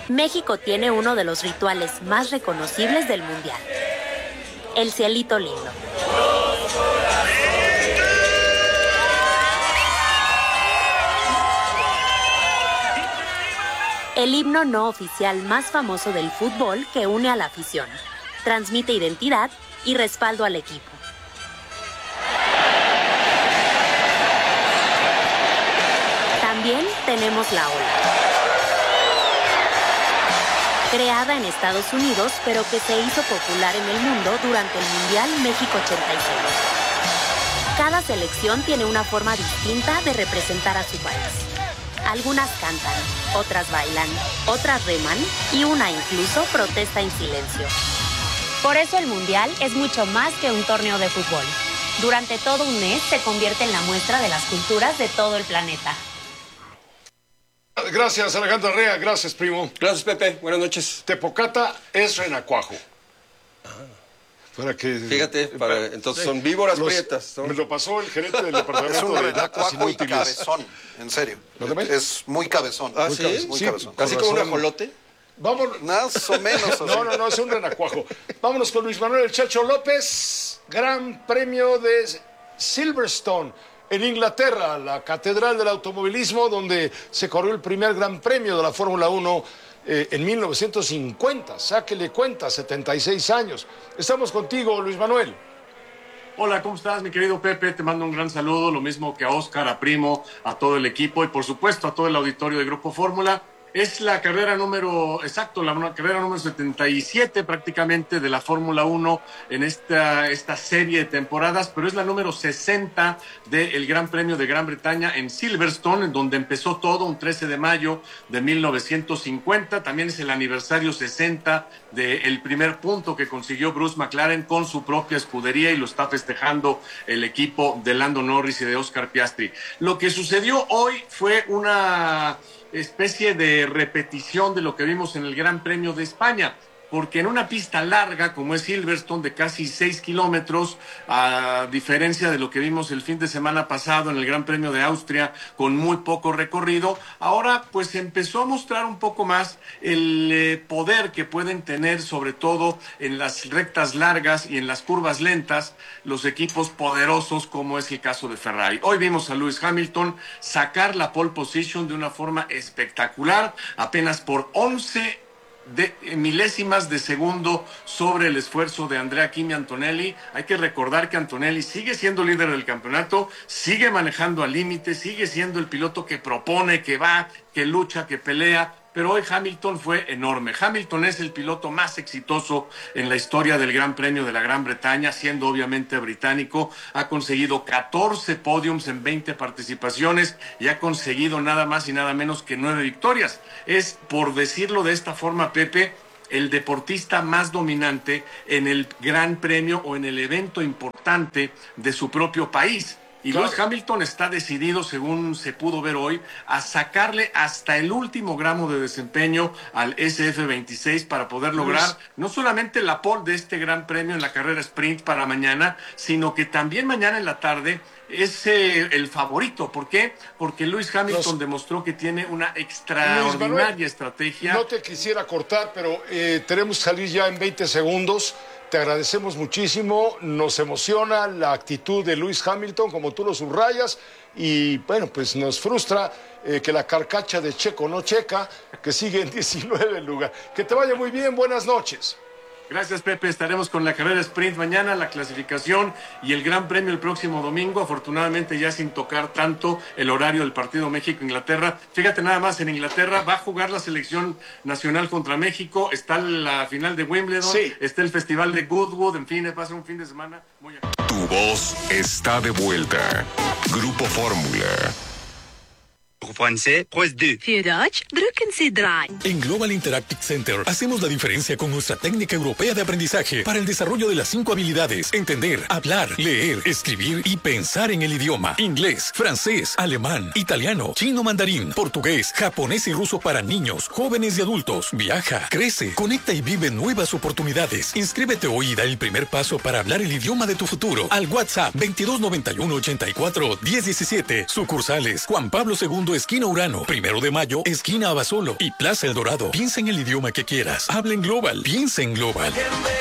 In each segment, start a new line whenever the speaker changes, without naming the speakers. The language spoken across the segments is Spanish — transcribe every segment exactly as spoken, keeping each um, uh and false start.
México tiene uno de los rituales más reconocibles del Mundial: el cielito lindo. El himno no oficial más famoso del fútbol que une a la afición, transmite identidad y respaldo al equipo. También tenemos la ola. Creada en Estados Unidos, pero que se hizo popular en el mundo durante el Mundial México ochenta y seis. Cada selección tiene una forma distinta de representar a su país. Algunas cantan, otras bailan, otras reman y una incluso protesta en silencio. Por eso el Mundial es mucho más que un torneo de fútbol. Durante todo un mes se convierte en la muestra de las culturas de todo el planeta.
Gracias, Alejandro Arrea. Gracias, primo.
Gracias, Pepe. Buenas noches.
Tepocata es renacuajo. Ah. Para que,
Fíjate, para, entonces son víboras
los,
prietas. ¿No?
Me lo pasó el gerente del departamento
es un
de datos
inútiles.
inútiles.
Cabezón, en serio. Es muy cabezón.
Ah,
muy
¿sí?
cabezón, muy
Sí,
cabezón.
¿Así como un ajolote?
Vámonos.
Más o menos. Así.
No, no, no, es un renacuajo. Vámonos con Luis Manuel El Chacho López. Gran premio de Silverstone en Inglaterra, la catedral del automovilismo, donde se corrió el primer gran premio de la Fórmula uno eh, en mil novecientos cincuenta. Sáquele cuenta, setenta y seis años. Estamos contigo, Luis Manuel.
Hola, ¿cómo estás, mi querido Pepe? Te mando un gran saludo, lo mismo que a Oscar, a Primo, a todo el equipo y por supuesto a todo el auditorio de Grupo Fórmula. Es la carrera número, exacto, la carrera número setenta y siete prácticamente de la Fórmula uno en esta, esta serie de temporadas, pero es la número sesenta del Gran Premio de Gran Bretaña en Silverstone, en donde empezó todo un trece de mayo de mil novecientos cincuenta. También es el aniversario sesenta del primer punto que consiguió Bruce McLaren con su propia escudería y lo está festejando el equipo de Lando Norris y de Oscar Piastri. Lo que sucedió hoy fue una especie de repetición de lo que vimos en el Gran Premio de España, porque en una pista larga como es Silverstone de casi seis kilómetros, a diferencia de lo que vimos el fin de semana pasado en el Gran Premio de Austria con muy poco recorrido, ahora pues empezó a mostrar un poco más el eh, poder que pueden tener, sobre todo en las rectas largas y en las curvas lentas, los equipos poderosos como es el caso de Ferrari. Hoy vimos a Lewis Hamilton sacar la pole position de una forma espectacular, apenas por once de milésimas de segundo sobre el esfuerzo de Andrea Kimi Antonelli. Hay que recordar que Antonelli sigue siendo líder del campeonato, sigue manejando al límite, sigue siendo el piloto que propone, que va, que lucha, que pelea, pero hoy Hamilton fue enorme. Hamilton es el piloto más exitoso en la historia del Gran Premio de la Gran Bretaña, siendo obviamente británico. Ha conseguido catorce podiums en veinte participaciones y ha conseguido nada más y nada menos que nueve victorias. Es, por decirlo de esta forma, Pepe, el deportista más dominante en el Gran Premio o en el evento importante de su propio país. Y claro, Lewis Hamilton está decidido, según se pudo ver hoy, a sacarle hasta el último gramo de desempeño al S F veintiséis para poder lograr no solamente la pole de este gran premio en la carrera sprint para mañana, sino que también mañana en la tarde es eh, el favorito. ¿Por qué? Porque Lewis Hamilton Los... demostró que tiene una extraordinaria Manuel, estrategia.
No te quisiera cortar, pero eh, tenemos que salir ya en veinte segundos. Te agradecemos muchísimo, nos emociona la actitud de Lewis Hamilton, como tú lo subrayas, y bueno, pues nos frustra eh, que la carcacha de Checo no checa, que sigue en diecinueve lugar. Que te vaya muy bien, buenas noches.
Gracias, Pepe. Estaremos con la carrera sprint mañana, la clasificación y el Gran Premio el próximo domingo. Afortunadamente ya sin tocar tanto el horario del partido México-Inglaterra. Fíjate nada más, en Inglaterra va a jugar la selección nacional contra México. Está la final de Wimbledon, sí. Está el festival de Goodwood. En fin, va a ser un fin de semana muy...
Tu voz está de vuelta. Grupo Fórmula.
En Global Interactive Center hacemos la diferencia con nuestra técnica europea de aprendizaje para el desarrollo de las cinco habilidades: entender, hablar, leer, escribir y pensar en el idioma. Inglés, francés, alemán, italiano, chino mandarín, portugués, japonés y ruso para niños, jóvenes y adultos. Viaja, crece, conecta y vive nuevas oportunidades. Inscríbete hoy y da el primer paso para hablar el idioma de tu futuro al WhatsApp veintidós noventa y uno ochenta y cuatro diez diecisiete. Sucursales Juan Pablo segundo esquina Urano, Primero de Mayo, esquina Abasolo y Plaza El Dorado. Piensa en el idioma que quieras. Habla en Global. Piensa en Global.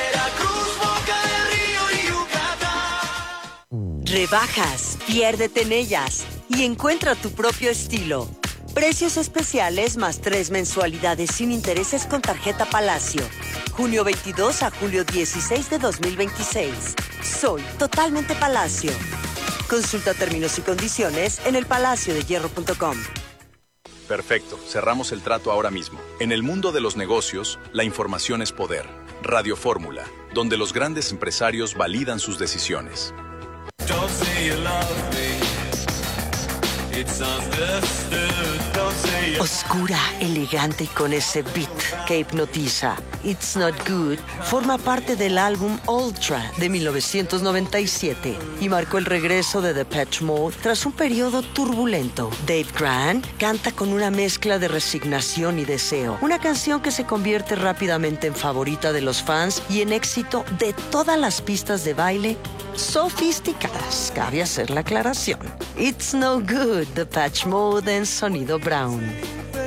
Rebajas, piérdete en ellas y encuentra tu propio estilo. Precios especiales más tres mensualidades sin intereses con tarjeta Palacio. junio veintidós a julio dieciséis de dos mil veintiséis. Soy totalmente Palacio. Consulta términos y condiciones en el palacio de hierro punto com.
Perfecto, cerramos el trato ahora mismo. En el mundo de los negocios, la información es poder. Radio Fórmula, donde los grandes empresarios validan sus decisiones. Don't say you love me. It's understood. Don't say you...
Oscura, elegante y con ese beat que hipnotiza. It's Not Good forma parte del álbum Ultra de mil novecientos noventa y siete y marcó el regreso de Depeche Mode tras un periodo turbulento. Dave Grant canta con una mezcla de resignación y deseo, una canción que se convierte rápidamente en favorita de los fans y en éxito de todas las pistas de baile sofisticadas, cabe hacer la aclaración. It's No Good, Depeche Mode en sonido Brown.